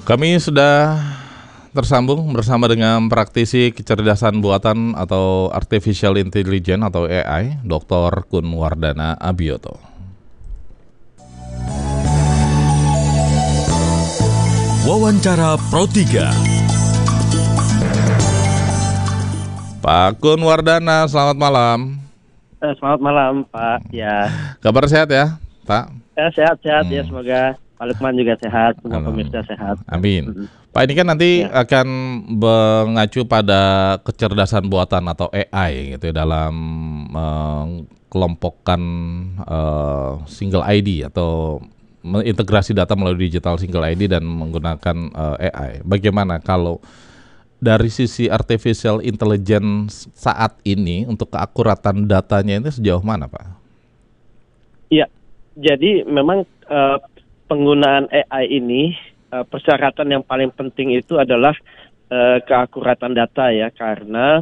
Kami sudah tersambung bersama dengan praktisi kecerdasan buatan atau Artificial Intelligence atau AI, Dr. Kun Wardana Abioto. Wawancara Pro 3. Pak Kun Wardana, selamat malam. Selamat malam, Pak. Ya. Kabar sehat ya, Pak? Sehat-sehat ya, semoga Pak Lukman juga sehat, semua pemirsa sehat. Amin. Pak, ini kan nanti akan mengacu pada kecerdasan buatan atau AI gitu ya, dalam kelompokkan single ID atau mengintegrasi data melalui digital single ID dan menggunakan AI. Bagaimana kalau dari sisi artificial intelligence saat ini untuk keakuratan datanya ini sejauh mana, Pak? Iya, jadi memang penggunaan AI ini persyaratan yang paling penting itu adalah keakuratan data ya, karena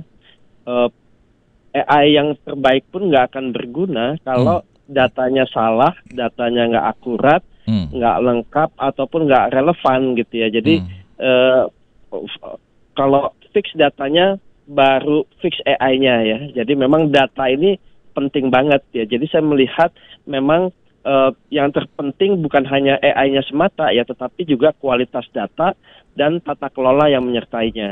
AI yang terbaik pun nggak akan berguna kalau datanya salah, datanya nggak akurat, nggak lengkap ataupun nggak relevan gitu ya. Jadi kalau fix datanya baru fix AI-nya ya. Jadi memang data ini penting banget ya. Jadi saya melihat memang yang terpenting bukan hanya AI-nya semata ya, tetapi juga kualitas data dan tata kelola yang menyertainya.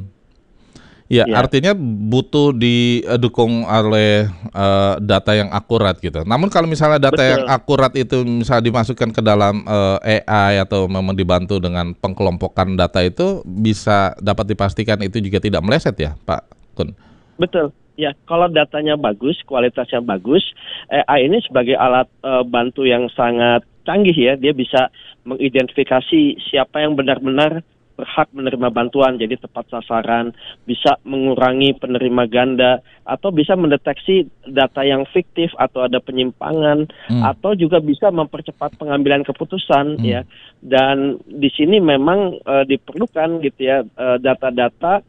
Ya, artinya butuh didukung oleh data yang akurat gitu. Namun kalau misalnya data yang akurat itu misalnya dimasukkan ke dalam AI atau memang dibantu dengan pengkelompokan data itu, bisa dapat dipastikan itu juga tidak meleset ya, Pak Kun? Betul. Ya, kalau datanya bagus, kualitasnya bagus, AI ini sebagai alat bantu yang sangat canggih ya, dia bisa mengidentifikasi siapa yang benar-benar berhak menerima bantuan, jadi tepat sasaran, bisa mengurangi penerima ganda, atau bisa mendeteksi data yang fiktif atau ada penyimpangan, atau juga bisa mempercepat pengambilan keputusan ya. Dan di sini memang diperlukan gitu ya data-data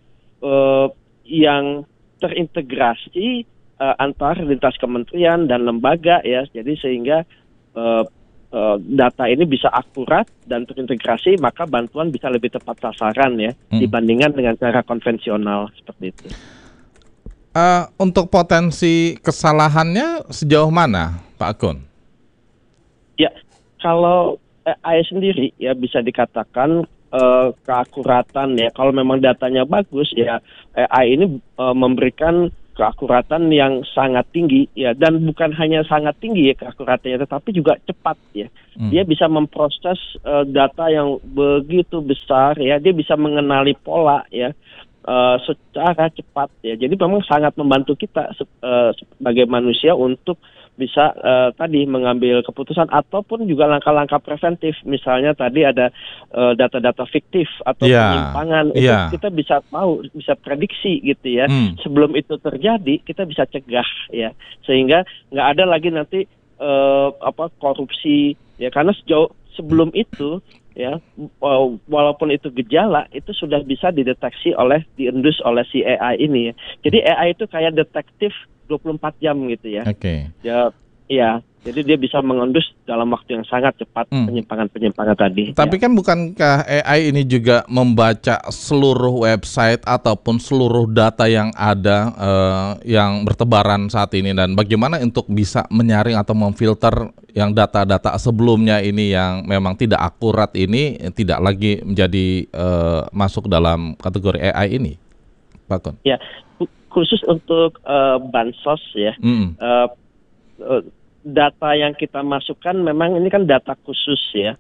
yang terintegrasi antar lintas kementerian dan lembaga ya, jadi sehingga data ini bisa akurat dan terintegrasi, maka bantuan bisa lebih tepat sasaran ya dibandingkan dengan cara konvensional seperti itu. Untuk potensi kesalahannya sejauh mana, Pak Kun? Ya, kalau AI sendiri ya bisa dikatakan keakuratan ya, kalau memang datanya bagus ya, AI ini memberikan keakuratan yang sangat tinggi ya, dan bukan hanya sangat tinggi ya keakuratannya, tetapi juga cepat ya. Dia bisa memproses data yang begitu besar ya, dia bisa mengenali pola ya secara cepat ya. Jadi memang sangat membantu kita sebagai manusia untuk bisa tadi mengambil keputusan ataupun juga langkah-langkah preventif. Misalnya tadi ada data-data fiktif atau penyimpangan, itu kita bisa tahu, bisa prediksi gitu ya. Sebelum itu terjadi, kita bisa cegah ya, sehingga nggak ada lagi nanti korupsi ya, karena sebelum itu ya, walaupun itu gejala, itu sudah bisa diendus oleh si AI ini ya. Jadi AI itu kayak detektif 24 jam gitu ya. Ya, jadi dia bisa mengendus dalam waktu yang sangat cepat penyimpangan-penyimpangan tadi. Tapi kan bukankah AI ini juga membaca seluruh website ataupun seluruh data yang ada yang bertebaran saat ini, dan bagaimana untuk bisa menyaring atau memfilter yang data-data sebelumnya ini yang memang tidak akurat ini tidak lagi menjadi masuk dalam kategori AI ini, Pak Kun? Ya, khusus untuk bansos ya. Data yang kita masukkan memang ini kan data khusus ya,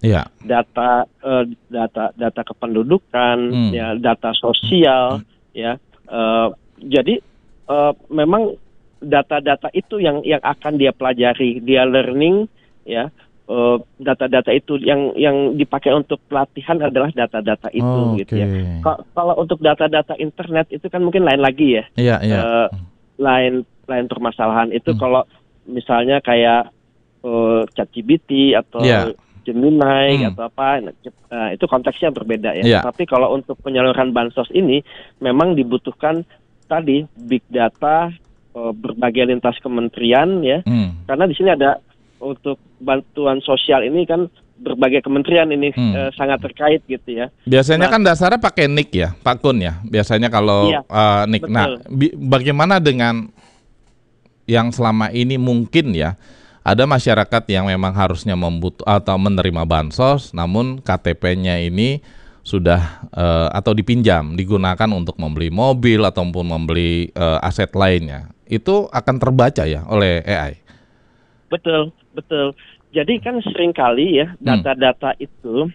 data kependudukan, ya, data sosial, ya. Jadi memang data-data itu yang akan dia pelajari, dia learning, ya. Data-data itu yang dipakai untuk pelatihan adalah data-data itu, gitu ya. Kalau untuk data-data internet itu kan mungkin lain lagi ya, lain permasalahan itu. Kalau misalnya kayak ChatGPT atau Gemini atau apa, itu konteksnya berbeda ya. Tapi kalau untuk penyaluran bansos ini memang dibutuhkan tadi big data, berbagai lintas kementerian ya, karena di sini ada untuk bantuan sosial ini kan berbagai kementerian ini sangat terkait gitu ya. Biasanya Nah, kan dasarnya pakai NIK ya, Pak Kun ya. Biasanya kalau Iya, NIK. betul. Nah, bagaimana dengan yang selama ini mungkin ya ada masyarakat yang memang harusnya atau menerima bansos, namun KTP-nya ini sudah atau dipinjam digunakan untuk membeli mobil ataupun membeli aset lainnya. Itu akan terbaca ya oleh AI. Betul, betul. Jadi kan seringkali ya data-data itu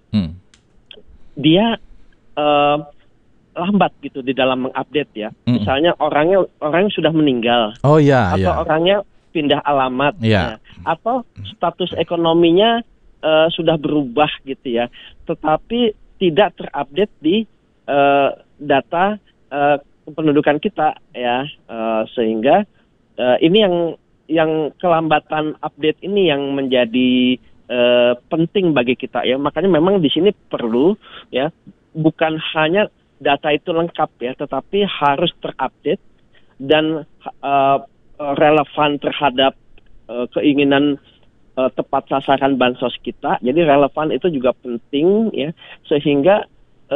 dia lambat gitu di dalam mengupdate ya. Misalnya orang sudah meninggal, Oh ya, atau ya. orangnya pindah alamat, Ya. atau status ekonominya sudah berubah gitu ya. Tetapi tidak terupdate di data kependudukan kita ya, sehingga ini yang kelambatan update ini yang menjadi penting bagi kita ya. Makanya memang di sini perlu ya, bukan hanya data itu lengkap ya, tetapi harus terupdate dan relevan terhadap keinginan tepat sasaran bansos kita. Jadi relevan itu juga penting ya, sehingga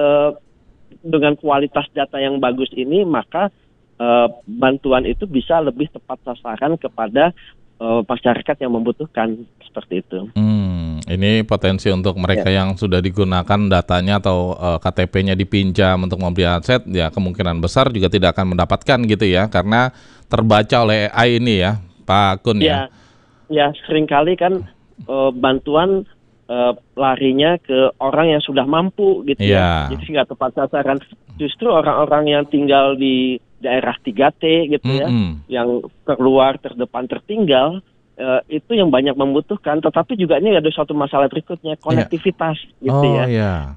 dengan kualitas data yang bagus ini maka bantuan itu bisa lebih tepat sasaran kepada masyarakat yang membutuhkan, seperti itu. Ini potensi untuk mereka yang sudah digunakan datanya atau KTP-nya dipinjam untuk membeli aset, ya kemungkinan besar juga tidak akan mendapatkan gitu ya, karena terbaca oleh AI ini ya, Pak Kun ya. Ya, seringkali kan bantuan larinya ke orang yang sudah mampu gitu ya. Jadi nggak tepat sasaran. Justru orang-orang yang tinggal di daerah 3T gitu ya, yang terdepan tertinggal, itu yang banyak membutuhkan. Tetapi juga ini ada suatu masalah berikutnya, konektivitas gitu ya.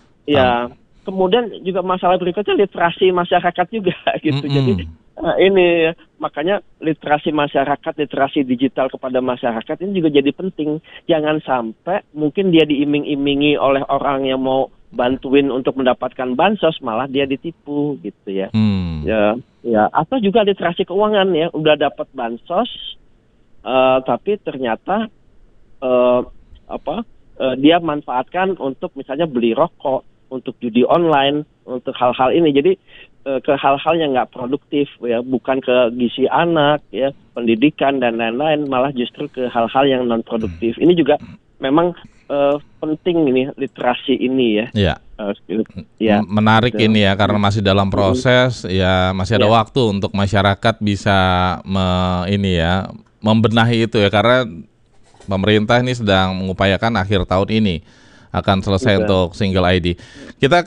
Kemudian juga masalah berikutnya literasi masyarakat juga gitu. Jadi ini makanya literasi masyarakat, literasi digital kepada masyarakat ini juga jadi penting. Jangan sampai mungkin dia diiming-imingi oleh orang yang mau bantuin untuk mendapatkan bansos, malah dia ditipu gitu ya. Atau juga literasi keuangan ya, udah dapat bansos tapi ternyata dia manfaatkan untuk misalnya beli rokok, untuk judi online, untuk hal-hal ini. Jadi ke hal-hal yang nggak produktif ya, bukan ke gizi anak ya, pendidikan dan lain-lain, malah justru ke hal-hal yang non produktif. Ini juga memang penting ini literasi ini ya. Menarik ini ya, karena masih dalam proses ya, masih ada waktu untuk masyarakat bisa membenahi itu ya, karena pemerintah ini sedang mengupayakan akhir tahun ini akan selesai untuk single ID. Kita